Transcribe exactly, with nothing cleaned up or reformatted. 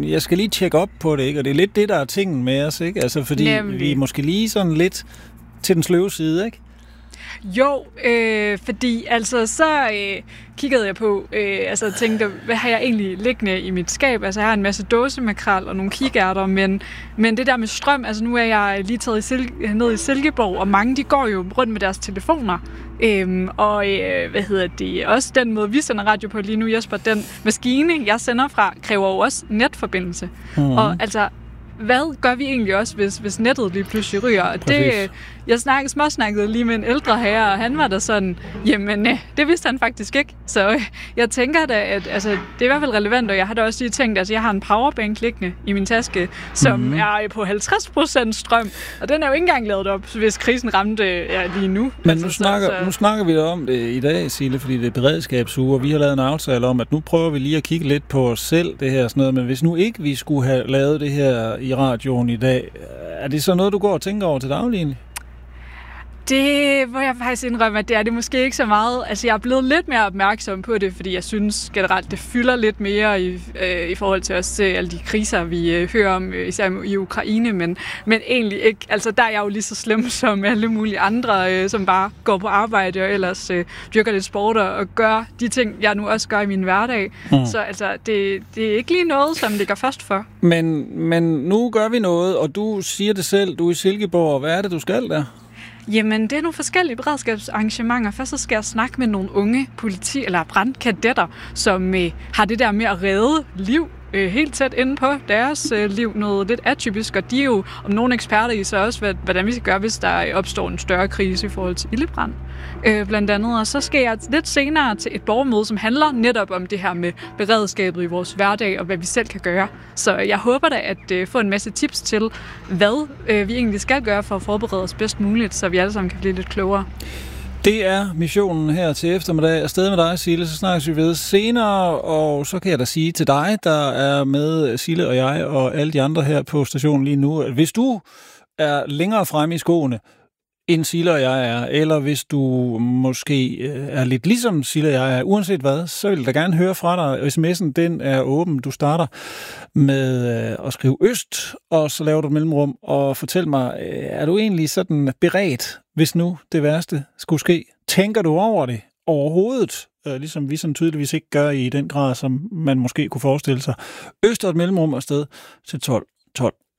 jeg skal lige tjekke op på det, ikke? Og det er lidt det, der er tingen med os, ikke? Altså, fordi Nemlig. vi er måske lige sådan lidt til den sløve side, ikke? Jo, øh, fordi altså så øh, kiggede jeg på, øh, altså tænkte, hvad har jeg egentlig liggende i mit skab? Altså jeg har en masse dåsemakrel og nogle kikærter, men, men det der med strøm, altså nu er jeg lige taget i Sil- ned i Silkeborg, og mange de går jo rundt med deres telefoner. Øhm, og øh, hvad hedder det, også den måde, vi sender radio på lige nu, Jesper, den maskine, jeg sender fra, kræver jo også netforbindelse. Mm-hmm. Og altså, hvad gør vi egentlig også, hvis, hvis nettet lige pludselig ryger? Og det, jeg snakkede, småsnakkede lige med en ældre herre, og han var der sådan, jamen, øh, det vidste han faktisk ikke. Så øh, jeg tænker da, at altså, det er i hvert fald relevant, og jeg har da også lige tænkt, at altså, jeg har en powerbank liggende i min taske, som mm-hmm. er på halvtreds procent strøm, og den er jo ikke engang lavet op, hvis krisen ramte ja, lige nu. Men altså, nu, snakker, så, så... nu snakker vi om det i dag, Sille, fordi det er beredskabsuge, og vi har lavet en aftale om, at nu prøver vi lige at kigge lidt på os selv, det her sådan noget, men hvis nu ikke vi skulle have lavet det her i radioen i dag, er det så noget, du går og tænker over til daglig egentlig? Det må jeg faktisk indrømme, at det er det måske ikke så meget. Altså, jeg er blevet lidt mere opmærksom på det, fordi jeg synes generelt, det fylder lidt mere i, øh, i forhold til også alle de kriser, vi øh, hører om, øh, især i Ukraine, men, men egentlig ikke. Altså, der er jeg jo lige så slem som alle mulige andre, øh, som bare går på arbejde og ellers øh, dyrker lidt sport og gør de ting, jeg nu også gør i min hverdag. Mm. Så altså, det, det er ikke lige noget, som ligger først for. Men, men nu gør vi noget, og du siger det selv, du er i Silkeborg. Hvad er det, du skal der? Jamen, det er nogle forskellige beredskabsarrangementer. Først så skal jeg snakke med nogle unge politi- eller brandkadetter, som øh, har det der med at redde liv øh, helt tæt inde på deres øh, liv. Noget lidt atypisk, og de er jo om nogle eksperter i så også, hvad, hvordan vi skal gøre, hvis der opstår en større krise i forhold til ildebrand. Øh, blandt andet. Og så skal jeg lidt senere til et borgermøde, som handler netop om det her med beredskabet i vores hverdag, og hvad vi selv kan gøre. Så jeg håber da at øh, få en masse tips til, hvad øh, vi egentlig skal gøre for at forberede os bedst muligt, så vi alle sammen kan blive lidt klogere. Det er missionen her til eftermiddag. Afsted med dig, Sille, så snakkes vi ved senere, og så kan jeg da sige til dig, der er med Sille og jeg og alle de andre her på stationen lige nu, at hvis du er længere fremme i skoene, end Sille og jeg er, eller hvis du måske er lidt ligesom Sille og jeg er, uanset hvad, så vil jeg da gerne høre fra dig. sms'en, den er åben. Du starter med at skrive øst, og så laver du et mellemrum, og fortæl mig, er du egentlig sådan beredt, hvis nu det værste skulle ske? Tænker du over det overhovedet? Ligesom vi sådan tydeligvis ikke gør i den grad, som man måske kunne forestille sig. Øst og et mellemrum afsted til tolv tolv.